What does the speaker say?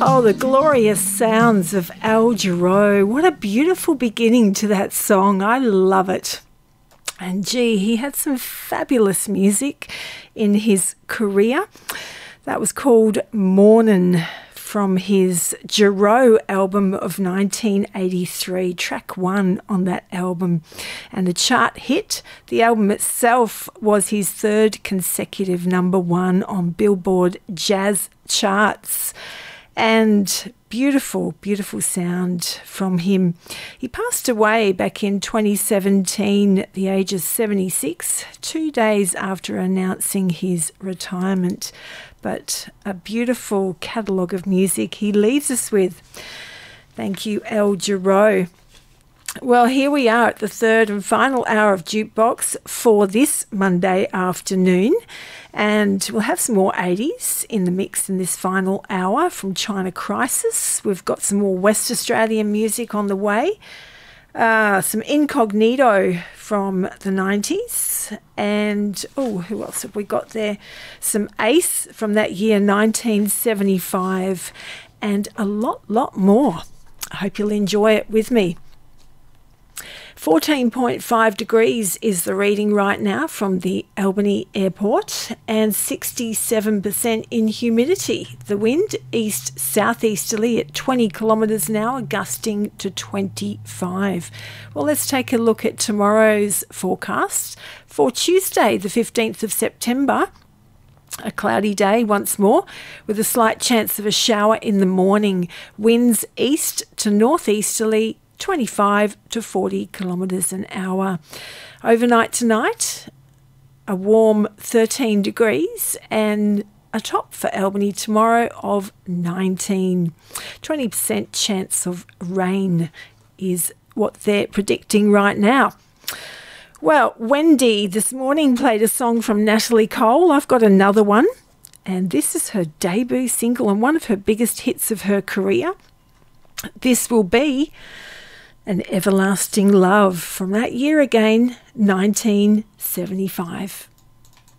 Oh, the glorious sounds of Al Jarreau. What a beautiful beginning to that song. I love it. And gee, he had some fabulous music in his career. That was called Mornin' from his Jarreau album of 1983, track 1 on that album, and a chart hit. The album itself was his 3rd consecutive number 1 on Billboard Jazz charts. And beautiful, beautiful sound from him. He passed away back in 2017 at the age of 76, 2 days after announcing his retirement. But a beautiful catalogue of music he leaves us with. Thank you, Al Jarreau. Well, here we are at the 3rd and final hour of Jukebox for this Monday afternoon. And we'll have some more 80s in the mix in this final hour from China Crisis. We've got some more West Australian music on the way. Some Incognito from the 90s. And, who else have we got there? Some Ace from that year, 1975. And a lot more. I hope you'll enjoy it with me. 14.5 degrees is the reading right now from the Albany Airport, and 67% in humidity. The wind east-southeasterly at 20 kilometres an hour, gusting to 25. Well, let's take a look at tomorrow's forecast. For Tuesday, the 15th of September, a cloudy day once more, with a slight chance of a shower in the morning. Winds east to northeasterly, 25 to 40 kilometres an hour. Overnight tonight, a warm 13 degrees and a top for Albany tomorrow of 19. 20% chance of rain is what they're predicting right now. Well, Wendy this morning played a song from Natalie Cole. I've got another one, and this is her debut single and one of her biggest hits of her career. This will be An Everlasting Love from that year again, 1975.